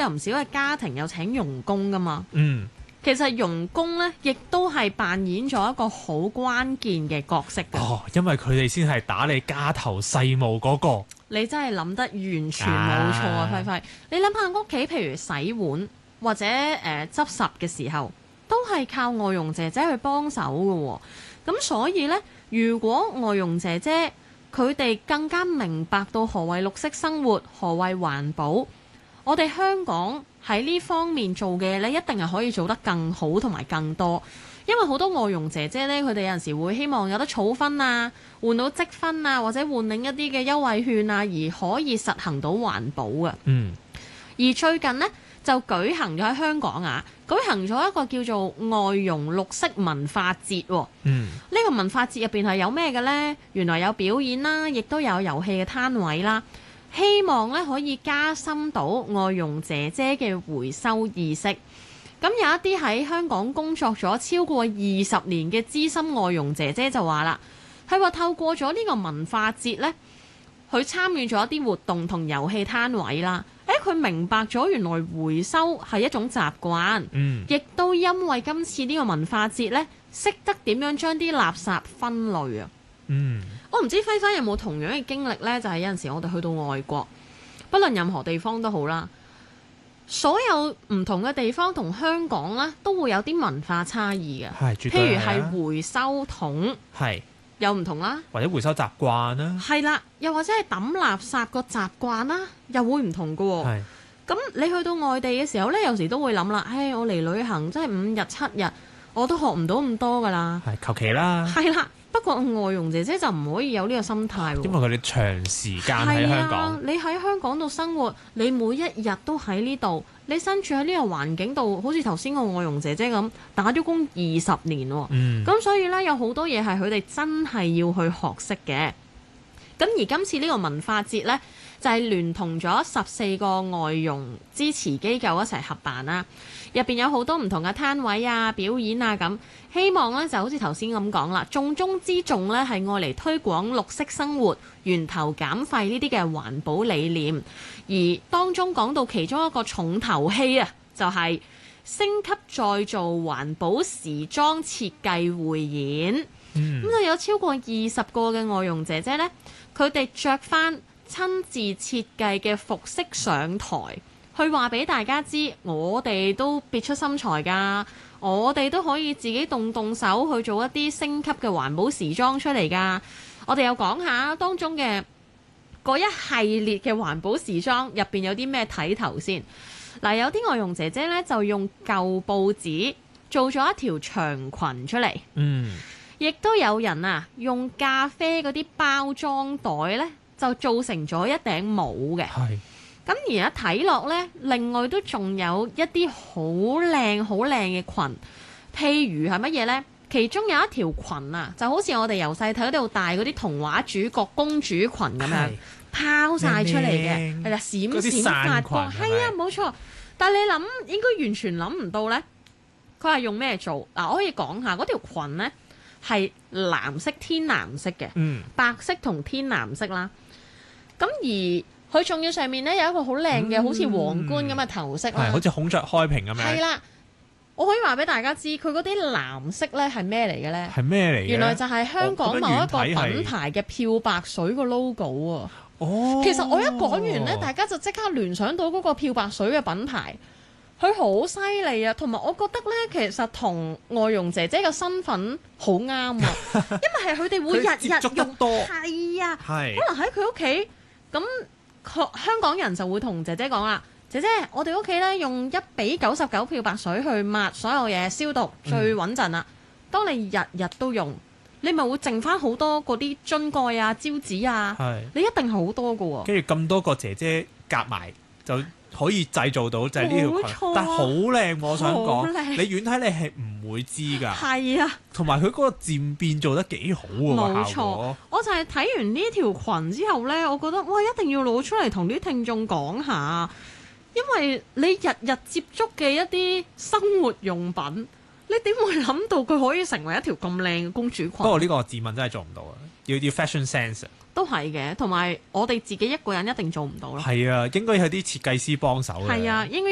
有唔少嘅家庭有請傭工噶嘛。 嗯， 其實傭工呢，亦都係扮演咗一個好關鍵嘅角色嘅。 哦，因為佢哋先係打理家頭細務嗰個。 你真係諗得完全冇錯啊，輝輝！你諗下屋企，譬如洗碗或者執拾嘅時候，都係靠外傭姐姐去幫手嘅喎。咁所以呢，如果外傭姐姐佢哋更加明白到何謂綠色生活，何謂環保，我哋香港喺呢方面做嘅呢，一定係可以做得更好同埋更多。因為好多外傭姐姐呢，佢哋有陣時會希望有得儲分啊，換到積分啊，或者換領一啲嘅優惠券啊，而可以實行到環保嘅。 嗯。 而最近呢，就舉行咗喺香港啊，舉行咗一個叫做外傭綠色文化節喎。 嗯。 呢個文化節入邊係有咩嘅呢？原來有表演啦，亦都有遊戲嘅攤位啦。希望咧可以加深到外傭姐姐嘅回收意識。咁有一啲喺香港工作咗超過20年嘅資深外傭姐姐就話啦，佢話透過咗呢個文化節呢，佢參與咗一啲活動同遊戲攤位啦。佢明白咗原來回收係一種習慣，亦都因為今次呢個文化節呢，識得點樣將啲垃圾分類啊。我唔知輝輝有冇同樣嘅經歷呢？就係有陣時我哋去到外國，不論任何地方都好啦。所有唔同嘅地方同香港咧，都會有啲文化差異嘅。 係，絕對係啊。 譬如係回收桶， 係有唔同啦， 或者回收習慣啦， 係啦，又或者係抌垃圾個習慣啦，又會唔同嘅喎。 係。 咁你去到外地嘅時候咧，有時都會諗啦，唉，我嚟旅行真係5日7日，我都學唔到咁多㗎啦。 係求其啦。 係啦，不過外傭姐姐就唔可以有呢個心態喎。 因為佢哋長時間喺香港。 你喺香港度生活，你每一日都喺呢度，你身處喺呢個環境度，好似頭先個外傭姐姐咁，打咗工20年喎。咁所以呢，有好多嘢係佢哋真係要去學識嘅。咁而今次呢個文化節呢，就係聯同咗14個外傭支持機構一齊合辦啦。入邊有好多唔同嘅攤位啊、表演啊咁，希望呢就好似頭先咁講啦，重中之重呢係愛嚟推廣綠色生活、源頭減廢呢啲嘅環保理念。而當中講到其中一個重頭戲啊，就係升級再造環保時裝設計匯演。咁就有超過20個嘅外傭姐姐呢，佢哋着翻親自設計嘅服飾上台，去話俾大家知，我哋都別出心裁㗎，我哋都可以自己動手去做一啲升級嘅環保時裝出嚟㗎。我哋又講下當中嘅嗰一系列嘅環保時裝入邊有啲咩睇頭先。嗱，有啲外傭姐姐呢，就用舊報紙做咗一條長裙出嚟。亦都有人啊，用咖啡嗰啲包裝袋呢，就做成咗一頂帽嘅。咁而家睇落呢，另外都仲有一啲好靚嘅裙，譬如係乜嘢呢？其中有一條裙啊，就好似我哋由細睇到大嗰啲童話主角公主裙咁樣拋晒出嚟嘅，係啦，閃閃發光，係啊，冇錯。但係你諗應該完全諗唔到呢，佢係用咩做？嗱，我可以講下嗰條裙呢，係藍色、天藍色嘅，白色同天藍色啦。咁而佢仲要上面咧有一個好靚嘅，好似皇冠咁嘅頭飾啦， 好似孔雀開屏咁樣。 係啦，我可以話俾大家知，佢嗰啲藍色咧係咩嚟嘅咧？ 係咩嚟嘅？ 原來就係香港某一個品牌嘅漂白水個 logo 啊！其實我一講完咧，大家就即刻聯想到嗰個漂白水嘅品牌。佢好犀利啊，同埋我覺得咧，其實同外傭姐姐嘅身份好啱啊，因為係佢哋會日日用，係啊，可能喺佢屋企咁，香港人就會同姐姐講啦，姐姐，我哋屋企咧用1:99漂白水去抹所有嘢，消毒最穩陣啦。當你日日都用，你咪會剩翻好多嗰啲樽蓋啊、招紙啊，你一定好多噶喎。 跟住咁多個姐姐夾埋就可以製造到就係呢條裙，但係好靚，我想講，你遠睇你係唔會知㗎。係啊，同埋佢嗰個漸變做得幾好喎， 冇錯。我就係睇完呢條裙之後呢，我覺得哇，一定要攞出嚟同啲聽眾講下，因為你日日接觸嘅一啲生活用品，你點會諗到佢可以成為一條咁靚嘅公主裙？不過呢個自問真係做唔到啊，要 fashion sense。都係嘅，同埋我哋自己一個人一定做唔到咯。 係啊，應該有啲設計師幫手嘅。 係啊，應該。